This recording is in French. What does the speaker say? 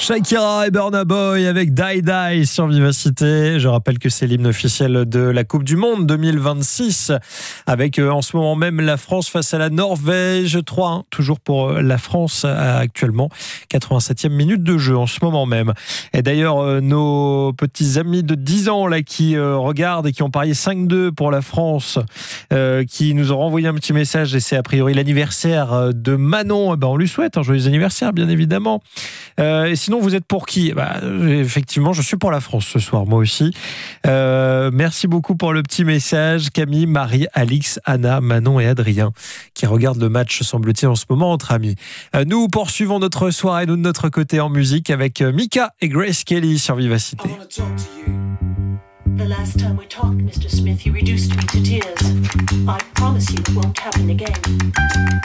Shakira et Burna Boy avec Die Die sur Vivacité. Je rappelle que c'est l'hymne officiel de la Coupe du Monde 2026 avec en ce moment même la France face à la Norvège. 3-1 toujours pour la France actuellement. 87e minute de jeu en ce moment même. Et d'ailleurs, nos petits amis de 10 ans là qui regardent et qui ont parié 5-2 pour la France, qui nous ont renvoyé un petit message, et c'est a priori l'anniversaire de Manon. On lui souhaite un joyeux anniversaire, bien évidemment. Et sinon, vous êtes pour qui ? Effectivement, je suis pour la France ce soir, moi aussi. Merci beaucoup pour le petit message. Camille, Marie, Alix, Anna, Manon et Adrien qui regardent le match, semble-t-il, en ce moment entre amis. Nous poursuivons notre soirée, nous de notre côté en musique, avec Mika et Grace Kelly sur Vivacité. The last time we talked, Mr. Smith, you reduced me to tears. I promise you it won't happen again.